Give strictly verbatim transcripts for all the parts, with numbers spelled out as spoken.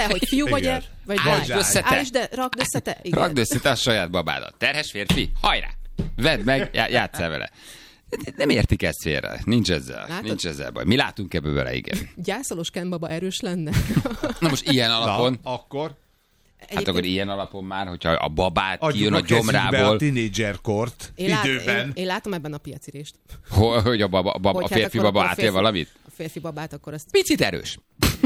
te, hogy fiú vagy-e, vagy Állítsd össze te. Állítsd, de rakd össze te. Igen. Rakd össze te a saját babádat. Terhes férfi, hajrá! Vedd meg, já- játsszál vele. Nem értik ezt félre. Nincs ezzel. Látod? Nincs ezzel baj. Mi látunk ebből vele, igen. Gyászolós Ken baba erős lenne. Na most ilyen alapon... Na, akkor... Hát akkor ilyen alapon már, hogyha a babát Adjuk kijön a, a gyomrából... a tínédzserkort én lát, időben. Én, én látom ebben a piacirést. Hogy a, baba, a, baba, hogy a férfi hát baba a átél férfi, valamit? A férfi babát akkor azt... Picit erős.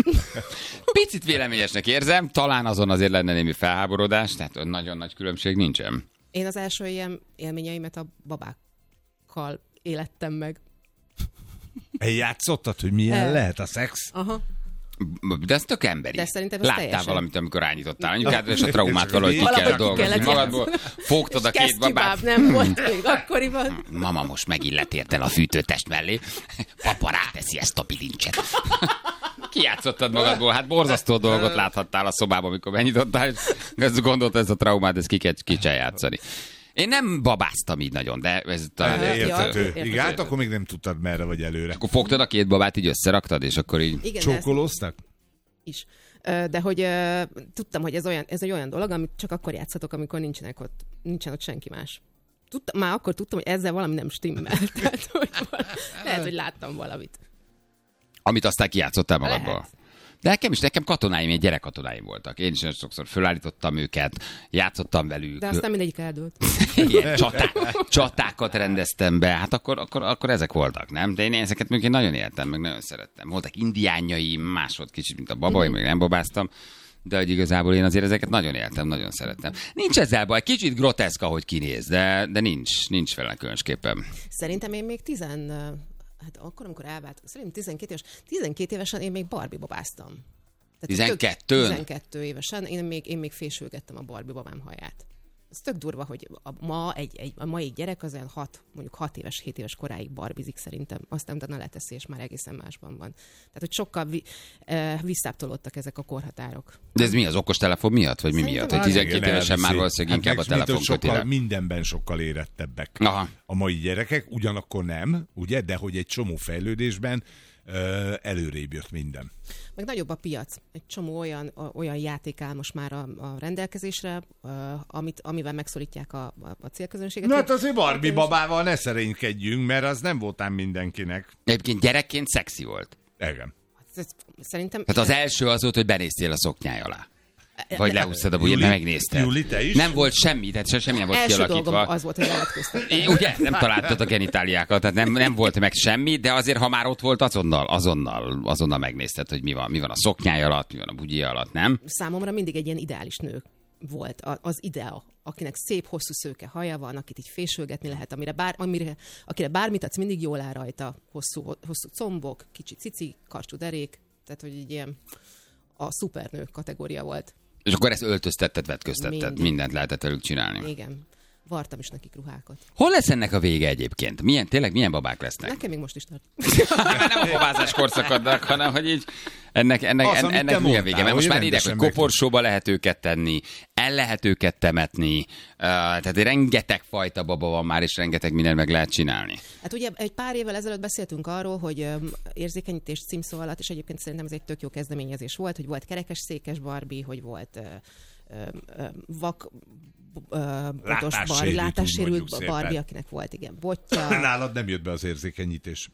Picit véleményesnek érzem, talán azon azért lenne némi felháborodás, tehát nagyon nagy különbség nincsen. Én az első ilyen élményeimet a babákkal élettem meg. Eljátszottad, hogy milyen El. lehet a szex? Aha. De ez tök emberi. De szerintem ez Láttál teljesen. valamit, amikor rányítottál anyukádra, és a traumát valahogy ki Valahogy kell ki dolgozni kellett magadból. Fogtad a két babát. nem volt még akkoriban. Mama most megillett érten a fűtőtest mellé. Papa ráteszi ezt a bilincset. Kijátszottad magadból, hát borzasztó dolgot láthattál a szobában, amikor megnyitottál, és ezt gondolta, ez a traumát, ezt ki kell, ki kell játszani. Én nem babáztam így nagyon, de ez talán Érthető. érthető. Igen, hát akkor még nem tudtad merre vagy előre. Akkor fogtad a két babát, így összeraktad, és akkor így... Igen, de ezt Csókolóztak? is. Ö, De hogy ö, tudtam, hogy ez, olyan, ez egy olyan dolog, amit csak akkor játszhatok, amikor nincsenek ott, nincsen ott senki más. Tudtam, már akkor tudtam, hogy ezzel valami nem stimmel. Tehát, hogy val- lehet, hogy láttam valamit. Amit aztán kijátszottál magadból. Lehet. De nekem is, nekem katonáim, ilyen gyerekkatonáim voltak. Én is nagyon sokszor fölállítottam őket, játszottam velük. De aztán mindegyik eldőlt. Igen, csaták, csatákat rendeztem be, hát akkor, akkor, akkor ezek voltak, nem? De én ezeket még én nagyon éltem, meg nagyon szerettem. Voltak indiánjaim, más volt kicsit, mint a baba, én még nem babáztam, de hogy igazából én azért ezeket nagyon éltem, nagyon szerettem. Nincs ezzel baj, kicsit groteszk, ahogy kinéz, de, de nincs, nincs vele különösképpen. Szerintem én még tizen... Hát akkor, amikor elvált, szerintem tizenkét éves, tizenkét évesen én még Barbie babáztam. Tehát tizenkettő? Tök, tizenkettő évesen én még, én még fésülgettem a Barbie babám haját. Ez tök durva, hogy a, ma egy, egy, a mai gyerek az olyan hat, mondjuk hat éves, hét éves koráig barbizik szerintem, aztán utána leteszi, és már egészen másban van. Tehát, hogy sokkal vi, e, visszábbtolódtak ezek a korhatárok. De ez mi, az okostelefon miatt, vagy mi Szerintem miatt? Hogy az. tizenkét Igen, évesen már elviszi. valószínűleg inkább a meg telefon sokkal, köti le. mindenben sokkal érettebbek. Aha. A mai gyerekek, ugyanakkor nem, ugye, de hogy egy csomó fejlődésben ö, előrébb jött minden. Meg nagyobb a piac. Egy csomó olyan, olyan játék áll most már a, a rendelkezésre, a, amit, amivel megszorítják a, a, a célközönséget. Na hát azért Barbie babával ne szerénykedjünk, mert az nem voltán mindenkinek. Egyébként gyerekként szexi volt. Igen. Szerintem... Tehát az első az volt, hogy benéztél a szoknyáj alá. Vagy lehúztad a bujját, Juli? mert megnézted. Juli, te is? Nem volt semmi, tehát semmi nem volt Első kialakítva. dolgom az volt, hogy levetköztem. É, ugye? Nem találtad a genitáliákat, tehát nem, nem volt meg semmi, de azért, ha már ott volt, azonnal, azonnal, azonnal megnézted, hogy mi van, mi van a szoknyáj alatt, mi van a bujja alatt, nem? Számomra mindig egy ilyen ideális nő volt az idea, akinek szép, hosszú szőke haja van, akit így fésülgetni lehet, amire, bár, amire akire bármit adsz, mindig jól áll rajta, hosszú, hosszú combok, kicsi cici, karcsú derék, tehát hogy egy ilyen a szupernő kategória volt. És akkor ezt öltöztetted, vetköztetted, Mindig. mindent lehetett velük csinálni. Igen. Vartam is nekik ruhákat. Hol lesz ennek a vége egyébként? Milyen, tényleg milyen babák lesznek? Nekem még most is tart. Nem a babázás korszakadnak, hanem hogy így ennek, ennek, Az, en, amit ennek te milyen mondtál, vége? Mert most hogy már ide, hogy rendesen koporsóba lehet őket tenni, el lehet őket temetni, uh, tehát rengeteg fajta baba van már, és rengeteg mindent meg lehet csinálni. Hát ugye egy pár évvel ezelőtt beszéltünk arról, hogy um, érzékenyítés címszó alatt, és egyébként szerintem ez egy tök jó kezdeményezés volt, hogy volt kerekes székes Barbie, hogy volt uh, uh, uh, vak uh, botos Barbie, látássérült Barbie, akinek volt igen botja. Nálad nem jött be az érzékenyítés.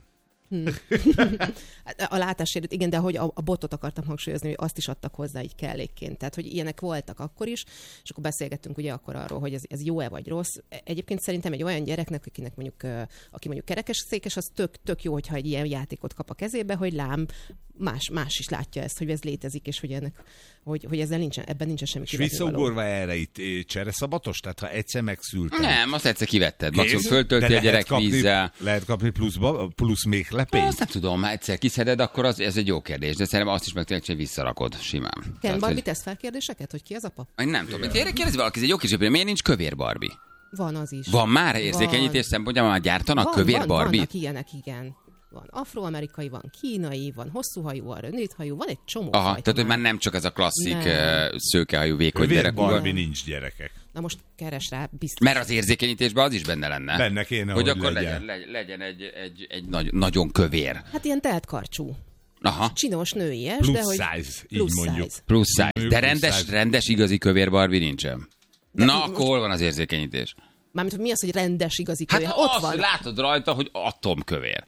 A látássérült, igen, de hogy a, a botot akartam hangsúlyozni, hogy azt is adtak hozzá így kellékként. Tehát, hogy ilyenek voltak akkor is, és akkor beszélgettünk ugye akkor arról, hogy ez, ez jó-e vagy rossz. Egyébként szerintem egy olyan gyereknek, akinek mondjuk, aki mondjuk kerekes székes, az tök, tök jó, hogyha egy ilyen játékot kap a kezébe, hogy lám, más, más is látja ezt, hogy ez létezik, és hogy ennek, hogy, hogy ezzel nincsen, ebben nincsen semmi És kivetnivaló. visszaugorva erre itt eh, csereszabatos? Tehát ha egyszer megszültem. Nem, azt egyszer kivetted. Maximum Kész? föltölti De a gyerek kapni, vízzel. Lehet kapni pluszba, plusz még lepényt? Azt nem tudom, ha egyszer kiszeded, akkor az, ez egy jó kérdés, de szerintem azt is meg tényleg, hogy visszarakod simán. Ken Tehát, Barbie hogy- tesz fel kérdéseket, hogy ki az apa? Én nem tudom, kérdezi valaki, ez egy jó kis kérdés, miért nincs kövér Barbie? Van az is. Van már érzékenyítés szempontjából már gyártanak van, kövér van, Barbie? Vannak ilyenek, igen. Van afroamerikai, van kínai, van hosszúhajú, van rövidhajú, van egy csomó Aha, fajta tehát hogy már. már nem csak ez a klasszik Nem. uh, szőkehajú vékony Kövér gyerek. Barbie nincs, gyerekek. Na most keres rá, biztos. Mert az érzékenyítésben az is benne lenne. Benne kéne, hogy hogy akkor legyen. legyen, legyen, legyen egy, egy, egy nagy, nagyon kövér. Hát ilyen telt karcsú. Aha. Csinos nőies, Plus de hogy size, így plus mondjuk. size. Plusz size. De Plusz rendes, size. rendes, igazi kövér Barbie nincsen. De Na, most- akkor hol van az érzékenyítés? Mármint, hogy mi az, hogy rendes igazi Hát kövér? az, Ott van. látod rajta, hogy atomkövér.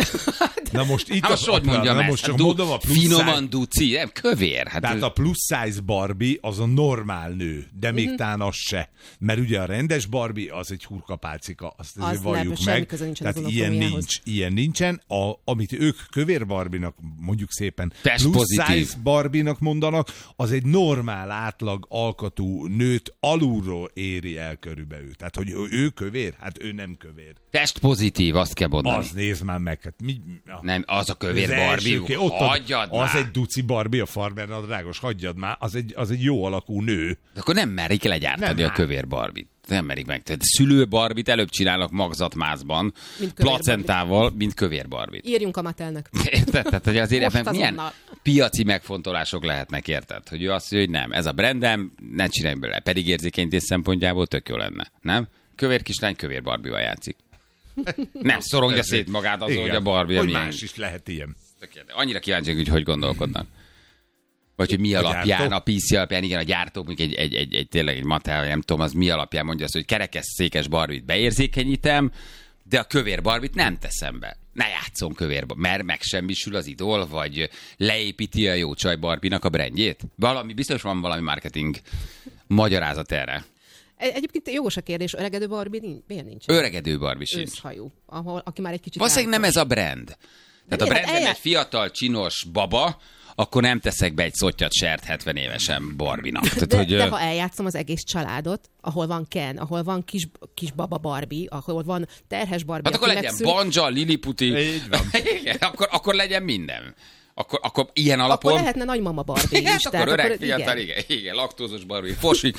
Na most itt Hát most a, hogy mondjam na ezt? most csak Hát du- mondom a plusz Finoman size, duci, nem kövér. Hát tehát ez- a plusz size Barbie az a normál nő, de még Mhm. talán az se. Mert ugye a rendes Barbie az egy hurkapálcika, azt Az azért nem, valljuk semmi meg. köze nincsen Tehát az ilyen anatómiához. nincs, ilyen nincsen. A, amit ők kövér Barbie-nak, mondjuk szépen, Test plusz pozitív. size Barbie-nak mondanak, az egy normál átlag alkatú nőt alulról éri el körülbelül. Tehát, hogy ő, ő kövér? Hát ő nem kövér. Test pozitív, azt kell mondani. Az nézd már meg. Hát mi, a, Nem, az a kövér az Barbie. első ké- ott ad- Hagyjad Az már. egy duci Barbie, a farmernadrágos, hagyjad már. Az egy, az egy jó alakú nő. De akkor nem merik legyártani Nem, a hát. kövér Barbit. Nem merik meg. Tehát szülő Barbit előbb csinálnak magzatmázban, Mint kövér placentával, mint kövér Barbit. Írjunk a Mattelnek. Érted? Tehát, hogy azért Most ebben milyen azonnal. piaci megfontolások lehetnek, érted? Hogy ő azt mondja, hogy nem, ez a brandem, ne csinálj bele. Pedig érzékenyítés szempontjából tök jó lenne. Nem? Kövér kislány kövér Barbie-val játszik. Nem szorongja szét magát azon, Igen. hogy a Barbie hogy milyen. más is lehet ilyen. Tökéletes. Annyira kíváncsiak, hogy hogy gondolkodnak. Vagy hogy mi A alapján, gyártó? a pé cé alapján, igen, a gyártó, mondjuk egy, egy, egy, egy tényleg egy Mattel, nem tudom, az mi alapján mondja azt, hogy kerekes székes Barbit beérzékenyítem, de a kövér Barbit nem teszem be. Ne játszom kövérbe, mert megsemmisül az idol, vagy leépíti a jó csaj Barbie-nak a brandjét. Valami, biztos van valami marketing magyarázat erre. Egy- Egyébként jogos a kérdés, öregedő Barbie nincs, miért nincs? Öregedő Barbie sincs. Őszhajú, ahol, aki már egy kicsit... Valószínűleg nem ez a brand. Tehát a miért? Hát brandem eljá- egy fiatal, csinos baba, akkor nem teszek be egy szottyat sert hetven évesen Barbie-nak. Tehát, De, hogy, de ö, ha eljátszom az egész családot, ahol van Ken, ahol van kis, kis baba Barbie, ahol van terhes Barbie, hát akkor aki legyen megszül- Banja, Liliputi. Így van. Igen, akkor, akkor legyen minden. Akkor, akkor ilyen alapon... akkor lehetne nagymama Barbie Igen, is. akkor tehát öreg akkor- fiatal, igen. igen, igen, laktózos Barbie, fosi.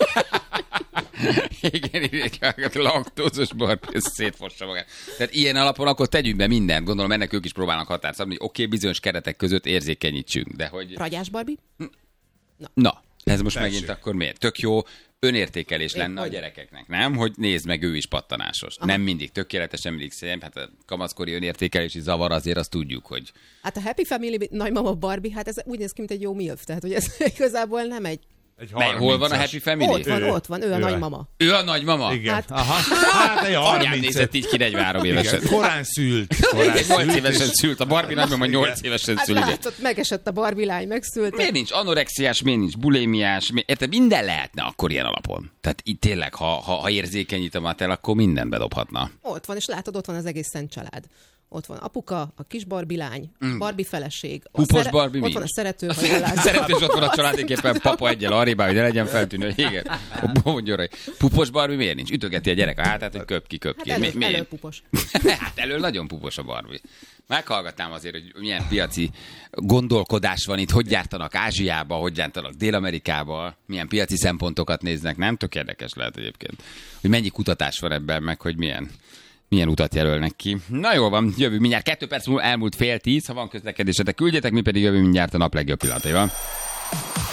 igen, igen, laktózos Barbie, ez szétfossa magát. Tehát ilyen alapon akkor tegyünk be mindent. Gondolom ennek ők is próbálnak határt szabni, hogy oké, okay, bizonyos keretek között érzékenyítsünk, de hogy... Ragyás Barbie? Na, ez most Tessék. megint akkor miért? Tök jó önértékelés Én lenne a hogy- gyerekeknek, nem? Hogy nézd meg, ő is pattanásos. Aha. Nem mindig tökéletes, nem mindig szép. Hát a kamaszkori önértékelési zavar azért azt tudjuk, hogy Hát a Happy Family nagymama Barbie, hát ez úgy néz ki, mint egy jó milf, tehát hogy ez igazából nem egy... Egy mely, hol van a harmincas. Happy Family? Ott van, Ő- ott van, ő a ő- nagymama. Ő a nagymama? Igen. Hát- Aha. Hát egy Anyám harminc. nézett így ki negyvenhárom évesen. Igen. Korán szült. Korán nyolc szült, évesen és- szült, a Barbie nagymama nyolc évesen Hát szült. látod, megesett a Barbie lány, megszült. Miért nincs anorexiás, miért nincs bulémiás, mi- érted, minden lehetne akkor ilyen alapon. Tehát itt tényleg, ha, ha, ha érzékenyít a Mattel, akkor mindent bedobhatna. Ott van, és látod, ott van az egész szent család. Ott van apuka, a kis Barbie lány, a Barbie feleség. A Pupos Barbie Ott mi? van a szerető, ha jól látod. Szeretés ott van a családéképpen, papa egyel arrébb, hogy ne legyen feltűnő, hogy igen. Mondjon, hogy pupos Barbie miért nincs? Ütögeti a gyerek a hátát, hogy köp ki, köp Hát ki. elő, Mi- miért? előpupos. Hát elől nagyon pupos a Barbie. Meghallgatnám azért, hogy milyen piaci gondolkodás van itt, hogy gyártanak Ázsiába, hogy gyártanak Dél-Amerikába, milyen piaci szempontokat néznek, nem? Tök érdekes lehet egyébként. Hogy mennyi kutatás van ebben, meg hogy milyen, milyen utat jelölnek ki. Na jól van, jövő mindjárt. Kettő perc múlva elmúlt fél tíz, ha van közlekedésetek, küldjetek, mi pedig jövő mindjárt a nap legjobb pillanataival.